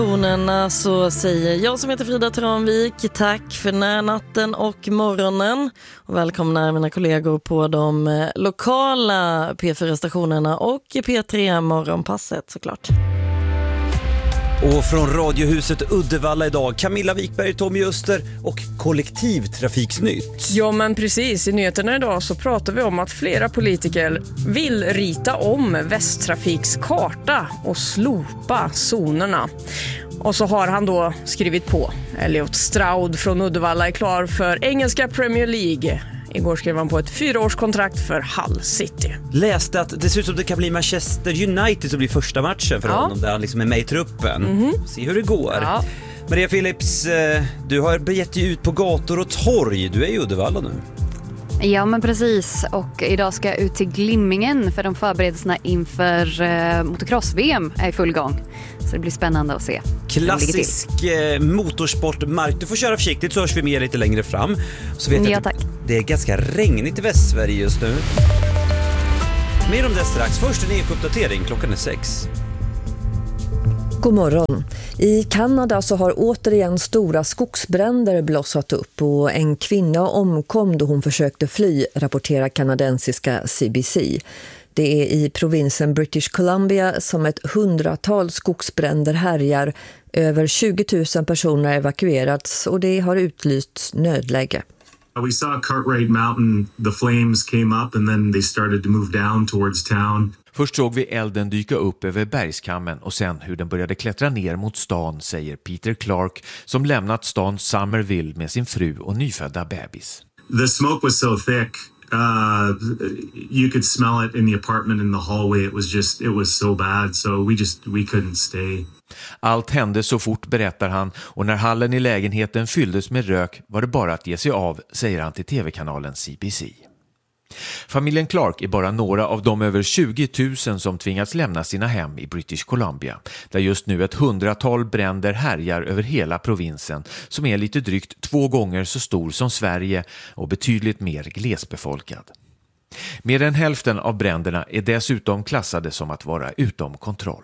Så säger jag som heter Frida Tranvik tack för närnatten och morgonen och välkomna mina kollegor på de lokala P4-stationerna och P3 morgonpasset såklart. Och från Radiohuset Uddevalla idag, Camilla Wikberg, Tommy Öster och kollektivtrafiksnytt. Ja men precis, i nyheterna idag så pratar vi om att flera politiker vill rita om Västtrafiks karta och slopa zonerna. Och så har han då skrivit på. Elliot Stroud från Uddevalla är klar för engelska Premier League. Igår skrev han på ett 4-årskontrakt för Hull City. Läste att det ser ut som det kan bli Manchester United som blir första matchen för honom där han liksom är med i truppen. Se hur det går. Ja. Maria Philips, du har gett dig ut på gator och torg. Du är i Uddevalla nu. Ja men precis, och idag ska jag ut till Glimmingen för de förberedelserna inför motocross-VM är i full gång. Så det blir spännande att se. Klassisk motorsportmark. Du får köra försiktigt så hörs vi med lite längre fram. Så vet jag att det är ganska regnigt i Västsverige just nu. Mer om det strax. Först en eko-uppdatering, klockan är 6. God morgon. I Kanada så har återigen stora skogsbränder blossat upp och en kvinna omkom då hon försökte fly, rapporterar kanadensiska CBC. Det är i provinsen British Columbia som ett 100-tal skogsbränder härjar. Över 20 000 personer evakuerats och det har utlysts nödläge. We saw Cartwright Mountain, the flames came up and then they started to move down towards town. Först såg vi elden dyka upp över bergskammen och sen hur den började klättra ner mot stan, säger Peter Clark som lämnat stan Somerville med sin fru och nyfödda bebis. The smoke was so thick. You could smell it in the apartment in the hallway. It was so bad, so we couldn't stay. Allt hände så fort, berättar han, och när hallen i lägenheten fylldes med rök var det bara att ge sig av, säger han till tv-kanalen CBC. Familjen Clark är bara några av de över 20 000 som tvingats lämna sina hem i British Columbia, där just nu ett 100-tal bränder härjar över hela provinsen som är lite drygt 2 gånger så stor som Sverige och betydligt mer glesbefolkad. Mer än hälften av bränderna är dessutom klassade som att vara utom kontroll.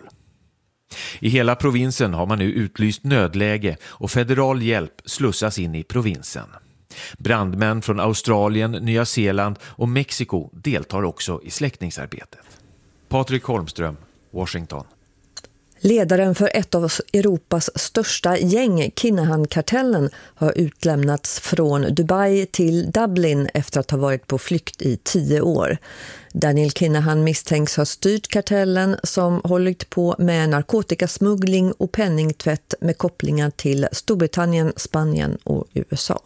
I hela provinsen har man nu utlyst nödläge och federal hjälp slussas in i provinsen. Brandmän från Australien, Nya Zeeland och Mexiko deltar också i släckningsarbetet. Patrik Holmström, Washington. Ledaren för ett av Europas största gäng, Kinahan-kartellen, har utlämnats från Dubai till Dublin efter att ha varit på flykt i 10 år. Daniel Kinahan misstänks ha styrt kartellen som hållit på med narkotikasmuggling och penningtvätt med kopplingar till Storbritannien, Spanien och USA.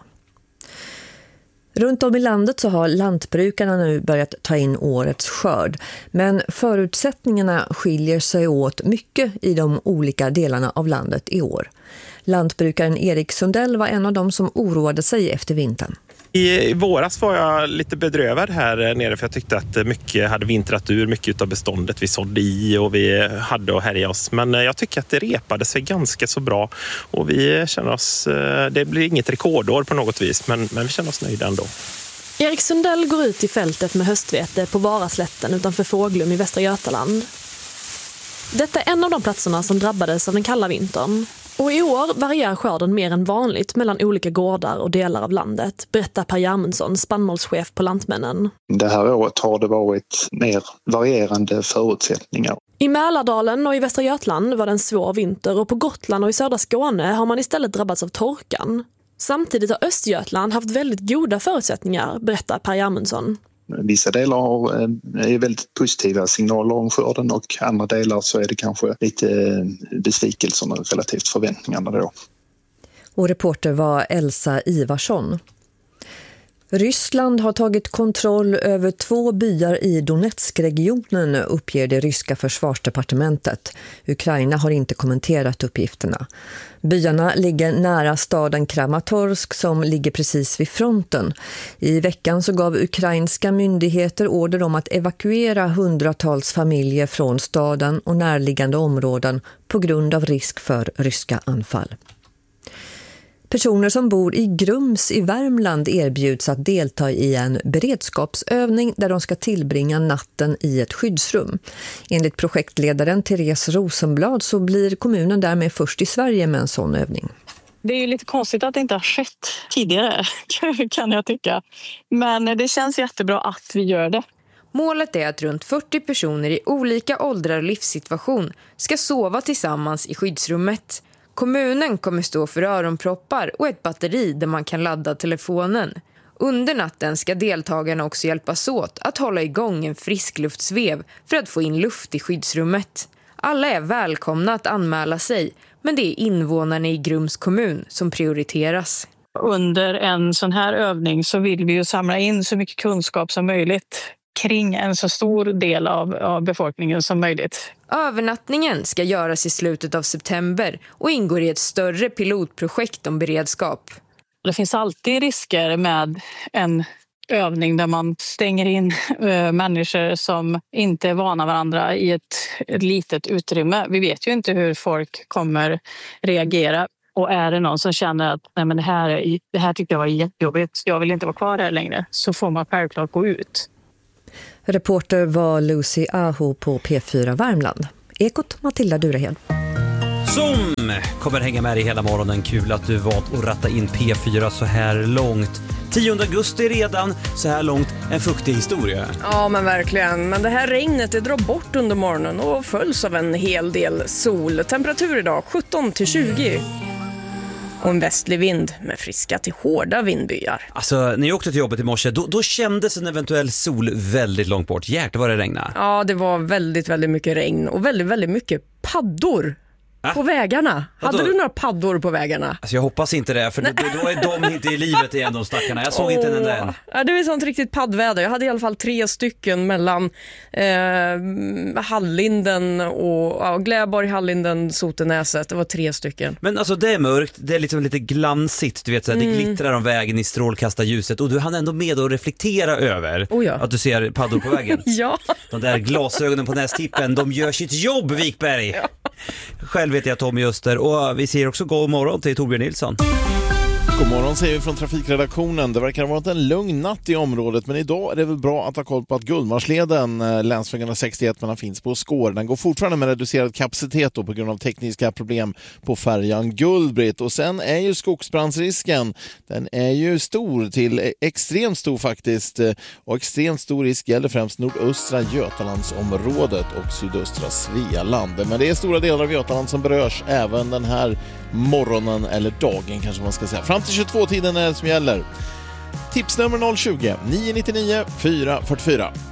Runt om i landet så har lantbrukarna nu börjat ta in årets skörd, men förutsättningarna skiljer sig åt mycket i de olika delarna av landet i år. Lantbrukaren Erik Sundell var en av dem som oroade sig efter vintern. I våras var jag lite bedrövad här nere för jag tyckte att mycket hade vintrat ur, mycket av beståndet vi sådde i och vi hade att härja oss. Men jag tycker att det repade sig ganska så bra och vi känner oss, det blir inget rekordår på något vis men vi känner oss nöjda ändå. Erik Sundell går ut i fältet med höstvete på Varaslätten utanför Fåglum i Västra Götaland. Detta är en av de platserna som drabbades av den kalla vintern. Och i år varierar skörden mer än vanligt mellan olika gårdar och delar av landet, berättar Per Järmundsson, spannmålschef på Lantmännen. Det här året har det varit mer varierande förutsättningar. I Mälardalen och i Västra Götaland var det en svår vinter och på Gotland och i södra Skåne har man istället drabbats av torkan. Samtidigt har Östergötland haft väldigt goda förutsättningar, berättar Per Järmundsson. Vissa delar är väldigt positiva signaler om skörden och andra delar så är det kanske lite besvikelserna relativt förväntningarna då. Och reporter var Elsa Ivarsson. Ryssland har tagit kontroll över 2 byar i Donetskregionen, uppger det ryska försvarsdepartementet. Ukraina har inte kommenterat uppgifterna. Byarna ligger nära staden Kramatorsk som ligger precis vid fronten. I veckan så gav ukrainska myndigheter order om att evakuera hundratals familjer från staden och närliggande områden på grund av risk för ryska anfall. Personer som bor i Grums i Värmland erbjuds att delta i en beredskapsövning där de ska tillbringa natten i ett skyddsrum. Enligt projektledaren Therese Rosenblad så blir kommunen därmed först i Sverige med en sån övning. Det är ju lite konstigt att det inte har skett tidigare, kan jag tycka. Men det känns jättebra att vi gör det. Målet är att runt 40 personer i olika åldrar och livssituation ska sova tillsammans i skyddsrummet. Kommunen kommer stå för öronproppar och ett batteri där man kan ladda telefonen. Under natten ska deltagarna också hjälpas åt att hålla igång en friskluftsvev för att få in luft i skyddsrummet. Alla är välkomna att anmäla sig, men det är invånarna i Grums kommun som prioriteras. Under en sån här övning så vill vi ju samla in så mycket kunskap som möjligt kring en så stor del av befolkningen som möjligt. Övernattningen ska göras i slutet av september och ingår i ett större pilotprojekt om beredskap. Det finns alltid risker med en övning där man stänger in människor som inte är vana varandra i ett litet utrymme. Vi vet ju inte hur folk kommer reagera. Och är det någon som känner att nej, men det här tyckte jag var jättejobbigt, jag vill inte vara kvar här längre, så får man självklart gå ut. Reporter var Lucy Aho på P4 Värmland. Ekot Matilda Durehed. Som kommer hänga med dig hela morgonen. Kul att du valt att ratta in P4 så här långt. 10 augusti redan, så här långt en fuktig historia. Ja, men verkligen. Men det här regnet det drar bort under morgonen och följs av en hel del sol. Temperatur idag 17-20. Och en västlig vind med friska till hårda vindbyar. Alltså, när jag åkte till jobbet i morse, då kändes en eventuell sol väldigt långt bort. Jäklar vad det regnade. Ja, det var väldigt, väldigt mycket regn och väldigt, väldigt mycket paddor. På vägarna. Hade du några paddor på vägarna? Alltså jag hoppas inte det, för då är de inte i livet igen, de stackarna. Jag såg inte en enda än. Ja, det var sånt riktigt paddväder. Jag hade i alla fall 3 stycken mellan Hallinden och Gläborg, Hallinden, Sotenäset. Det var 3 stycken. Men alltså det är mörkt, det är liksom lite glansigt, du vet så här, det glittrar om vägen i strålkastarljuset och du hann ändå med att reflektera över att du ser paddor på vägen. Ja. De där glasögonen på nästippen, de gör sitt jobb, Vikberg. Ja. Själv vet jag Tommy Öster och vi säger också god morgon till Torbjörn Nilsson. God morgon säger vi från trafikredaktionen. Det verkar ha varit en lugn natt i området, men idag är det väl bra att ha koll på att Gullmarsleden, länsvägarna 61 mellan Finnsbo och Skår, den går fortfarande med reducerad kapacitet då på grund av tekniska problem på färjan Gullbritt. Och sen är ju skogsbrandsrisken, den är ju stor till extremt stor faktiskt, och extremt stor risk gäller främst nordöstra Götalandsområdet och sydöstra Svealand. Men det är stora delar av Götaland som berörs även den här morgonen eller dagen kanske man ska säga. Fram till 22-tiden är det som gäller. Tipsnummer 020 999 444.